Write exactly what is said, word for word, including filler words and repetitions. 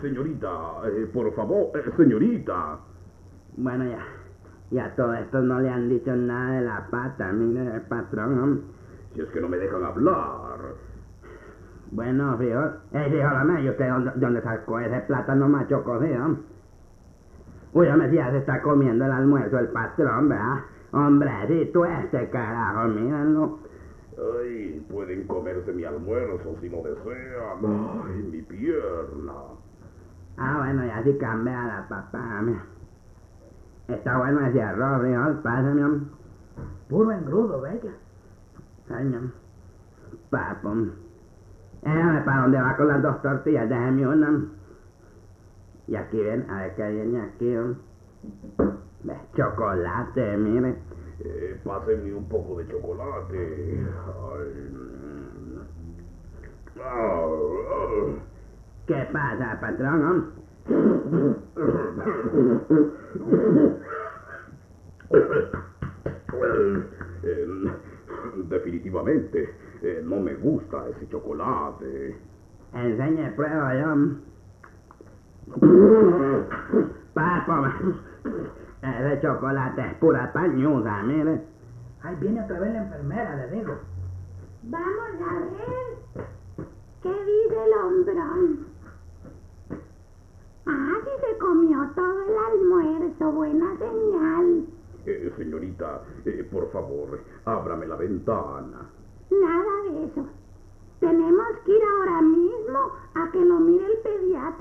señorita, eh, por favor, eh, señorita. Bueno, ya. Ya todo esto no le han dicho nada de la pata, mire, patrón, hombre. Si es que no me dejan hablar. Bueno, fijo, eh, fíjole, ¿y usted dónde, dónde sacó ese plátano macho cocido? Uy, hombre, si ya se está comiendo el almuerzo el patrón, ¿verdad? Hombrecito este carajo, mírenlo. Ay, pueden comerse mi almuerzo si lo desean. Ay, mi pierna. Ah, bueno, ya sí cambia la papá, mira. Está bueno ese arroz, frijol, pásame, hombre. Puro engrudo, bella. Señor. Papo. Déjame para dónde va con las dos tortillas, déjame una. Y aquí ven, a ver qué viene aquí, hombre. Ve, chocolate, mire. Eh, pásenme un poco de chocolate. Ay. Ah, ah. ¿Qué pasa, patrón, hombre? Eh, definitivamente, eh, no me gusta ese chocolate. Enseñe prueba yo. Papo, ese chocolate es pura pañuda, mire. Ahí viene otra vez la enfermera, le digo. Vamos a ver. ¿Qué dice el hombrón? Ah, sí se comió todo el almuerzo. Buena señal. Eh, señorita, eh, por favor, ábrame la ventana. Nada de eso. Tenemos que ir ahora mismo a que lo mire el pediatra.